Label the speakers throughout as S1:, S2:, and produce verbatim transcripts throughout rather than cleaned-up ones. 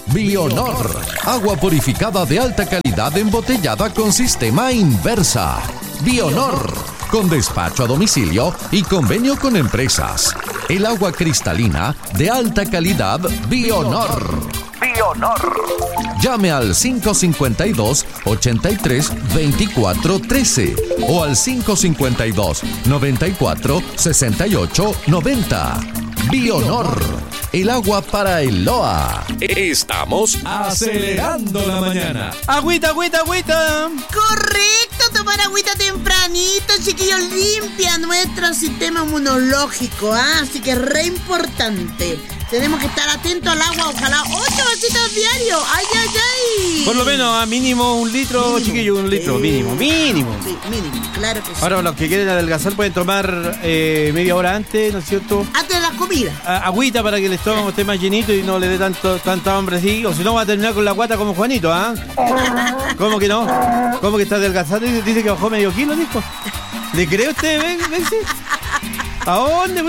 S1: Bionor, agua purificada de alta calidad embotellada con sistema inversa. Bionor, con despacho a domicilio y convenio con empresas. El agua cristalina de alta calidad Bionor. Bionor. Llame al cinco cinco dos, ocho tres, veinticuatro trece o al cinco cinco dos, noventa y cuatro, sesenta y ocho, noventa. Bionor, el agua para el L O A. Estamos acelerando la mañana.
S2: Agüita, agüita, agüita.
S3: Correcto, tomar agüita tempranito, chiquillos, limpia nuestro sistema inmunológico, ¿ah? Así que es re importante. Tenemos que estar atentos al agua, ojalá ocho vasitos diarios. ¡Ay, ay, ay!
S2: Por lo menos a mínimo un litro, mínimo. Chiquillo, un litro, sí. mínimo, mínimo.
S3: Sí, mínimo, claro que sí.
S2: Ahora los que quieren adelgazar pueden tomar eh, media hora antes, ¿no es cierto?
S3: Antes de la comida.
S2: A, agüita para que el estómago esté más llenito y no le dé tanto, tanta hambre así. O si no va a terminar con la guata como Juanito, ¿ah? ¿eh? ¿Cómo que no? ¿Cómo que está adelgazando? Dice, dice que bajó medio kilo, dijo. ¿Le cree usted, ven, ven, sí? ¿A dónde?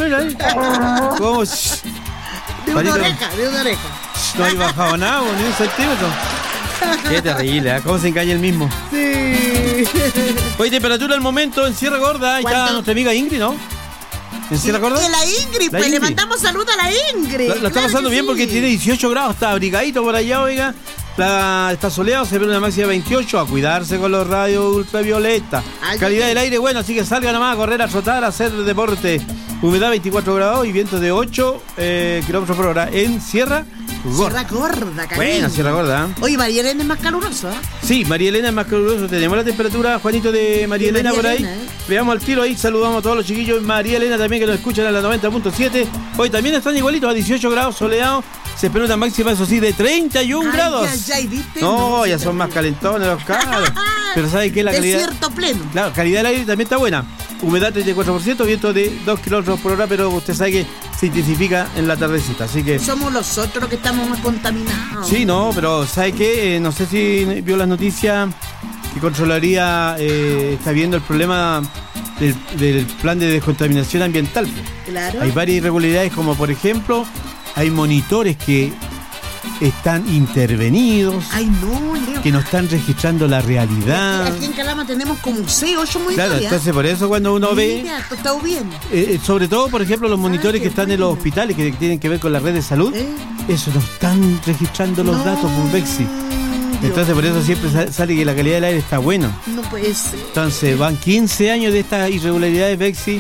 S2: ¿Cómo?
S3: De una oreja, de una oreja.
S2: No hay bajado nada, ni un centímetro. Qué terrible, ¿eh? ¿Cómo se engaña el mismo?
S3: Sí.
S2: Hoy temperatura al momento en Sierra Gorda. Ahí está nuestra amiga Ingrid, ¿no? ¿En Sierra Gorda?
S3: De la Ingrid, la pues Ingrid. Le mandamos salud a la Ingrid.
S2: La, la está pasando bien sí. Porque tiene dieciocho grados, está abrigadito por allá, oiga. La, está soleado, se ve una máxima de veintiocho. A cuidarse con los rayos ultravioleta. Ay, calidad sí. Del aire, bueno, así que salga nomás a correr, a trotar, a hacer deporte. Humedad veinticuatro grados y viento de ocho eh, kilómetros por hora en Sierra Gorda.
S3: Sierra Gorda, cariño.
S2: Buena Sierra Gorda. ¿eh?
S3: Oye, María Elena es más caluroso, ¿eh?
S2: Sí, María Elena es más caluroso. Tenemos la temperatura, Juanito, de María Elena por ahí. Elena, ¿eh? Veamos al tiro ahí, saludamos a todos los chiquillos. María Elena también que nos escuchan a la noventa punto siete. Hoy también están igualitos a dieciocho grados, soleados. Se espera una máxima, eso sí, de treinta y un ay, grados.
S3: Ya, ya, ¿viste?
S2: No, no ya son más calentones los carros. Pero ¿sabes qué? La calidad.
S3: Desierto pleno.
S2: Claro, calidad del aire también está buena. Humedad treinta y cuatro por ciento, viento de dos kilómetros por hora, pero usted sabe que se intensifica en la tardecita, así que...
S3: Somos nosotros los que estamos más contaminados.
S2: Sí, no, pero ¿sabe qué? Eh, no sé si vio las noticias que Controlaría eh, está viendo el problema del, del plan de descontaminación ambiental.
S3: Claro.
S2: Hay varias irregularidades, como por ejemplo, hay monitores que están intervenidos.
S3: Ay, no, Leo.
S2: Que no están registrando la realidad.
S3: Aquí en Calama tenemos como seis, ocho monitores.
S2: Claro, entonces por eso cuando uno ve...
S3: Mira, está bien.
S2: Eh, sobre todo, por ejemplo, los monitores
S3: ay,
S2: que están bueno. En los hospitales, que tienen que ver con la red de salud, ¿eh? Eso no están registrando los no, datos por Bexi. Entonces por eso siempre sale que la calidad del aire está buena.
S3: No puede ser.
S2: Entonces van quince años de estas irregularidades Bexi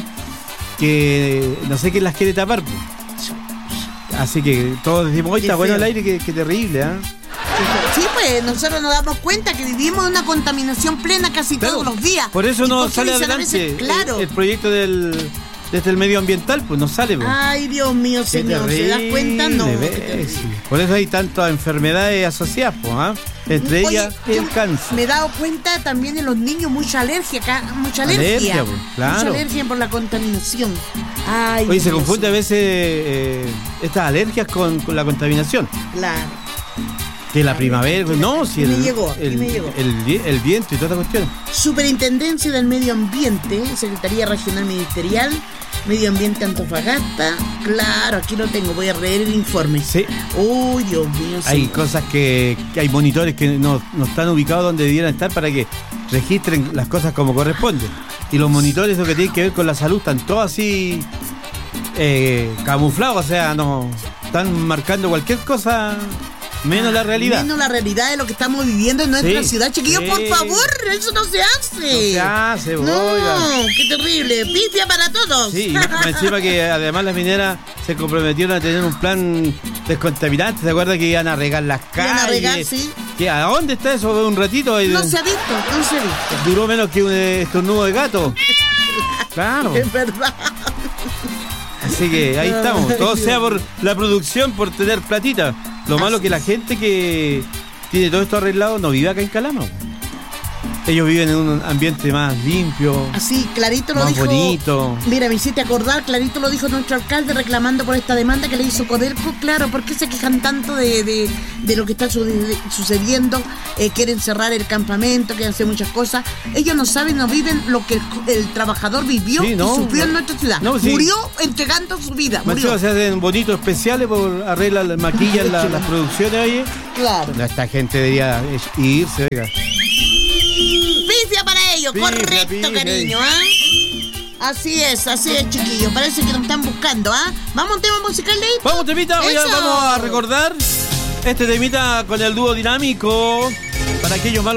S2: que no sé quién las quiere tapar. Así que todos decimos, hoy está bueno el aire, qué, qué terrible, ¿ah? ¿eh?
S3: Sí, pues nosotros nos damos cuenta que vivimos en una contaminación plena casi claro, todos los días.
S2: Por eso no sale adelante veces, claro. el, el proyecto del desde el medioambiental, pues no sale. Pues.
S3: Ay, Dios mío, qué señor, terrible, ¿se da cuenta? No.
S2: Sí. Por eso hay tantas enfermedades asociadas, pues, ¿ah? ¿eh? Entre Oye, ellas el cáncer.
S3: Me he dado cuenta también en los niños mucha alergia, mucha alergia. Alergia, pues, claro. Mucha alergia por la contaminación. Ay,
S2: Oye, se confunde a veces eh, estas alergias con, con la contaminación.
S3: Claro.
S2: Que la primavera, no, si el,
S3: me llegó,
S2: el,
S3: me llegó.
S2: El, el, el viento y toda esta cuestión.
S3: Superintendencia del Medio Ambiente, Secretaría Regional Ministerial, Medio Ambiente Antofagasta. Claro, aquí lo tengo, voy a leer el informe.
S2: Sí.
S3: Uy, Dios mío.
S2: Hay
S3: señor.
S2: cosas que, que hay monitores que no, no están ubicados donde debieran estar para que registren las cosas como corresponde. Y los monitores, lo que tienen que ver con la salud, están todos así eh, camuflados, o sea, no están marcando cualquier cosa. Menos la realidad.
S3: Menos la realidad de lo que estamos viviendo en nuestra sí, ciudad. Chiquillos, sí. Por favor, eso no se hace.
S2: No se hace,
S3: No, oiga. Qué terrible. Pifia para todos.
S2: Sí, y encima que además las mineras se comprometieron a tener un plan descontaminante. ¿Se acuerdan que iban a regar las calles? Iban a regar, sí. ¿Qué, ¿A dónde está eso? Un ratito.
S3: No se ha visto, no se ha visto.
S2: Duró menos que un estornudo de gato. Claro.
S3: Es verdad.
S2: Así que ahí estamos. Todo sea por la producción, por tener platita. Lo malo es que la gente que tiene todo esto arreglado no vive acá en Calama. ellos viven en un ambiente más limpio.
S3: Así, clarito lo
S2: más
S3: dijo.
S2: bonito.
S3: Mira, me hiciste acordar, clarito lo dijo nuestro alcalde reclamando por esta demanda que le hizo Codelco. Claro, ¿por qué se quejan tanto de, de, de lo que está su, de, sucediendo? Eh, quieren cerrar el campamento, quieren hacer muchas cosas. Ellos no saben, no viven lo que el, el trabajador vivió
S2: sí, no,
S3: y sufrió
S2: no,
S3: en nuestra ciudad.
S2: No, sí.
S3: Murió entregando su vida. Murió.
S2: Se hacen bonitos especiales, por arreglan, maquillan la, las producciones ahí.
S3: Claro.
S2: Esta gente debería irse, oiga.
S3: Pifia para ellos, pifia, correcto, pifia. Cariño, ¿ah? ¿eh? Así es, así es, chiquillos. Parece que nos están buscando, ¿ah? ¿eh? ¿Vamos a un tema musical de ahí?
S2: Vamos, temita, hoy vamos a recordar este temita con el dúo dinámico para aquellos malos.